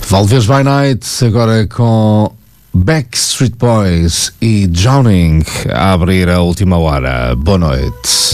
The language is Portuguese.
Valvez by Night, agora com Backstreet Boys e Drowning a abrir a última hora. Boa noite.